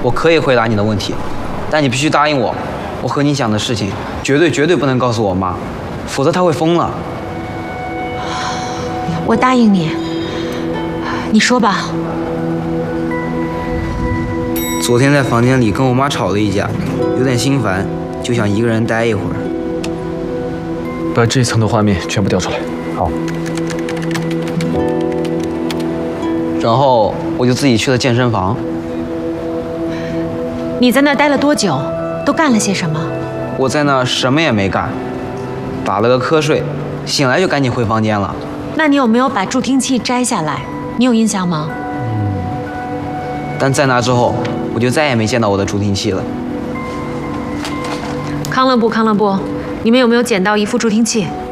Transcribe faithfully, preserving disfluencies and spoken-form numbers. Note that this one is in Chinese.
我可以回答你的问题，但你必须答应我，我和你讲的事情绝对绝对不能告诉我妈，否则她会疯了。 我答应你，你说吧。 昨天在房间里跟我妈吵了一架，有点心烦，就想一个人待一会儿。 把这一层的画面全部调出来。好。 然后我就自己去了健身房。 你在那儿待了多久？都干了些什么？ 我在那什么也没干，打了个瞌睡，醒来就赶紧回房间了。 那你有没有把助听器摘下来？你有印象吗？ 嗯。但在那之后，我就再也没见到我的助听器了。 康乐部，康乐部，你们有没有捡到一副助听器？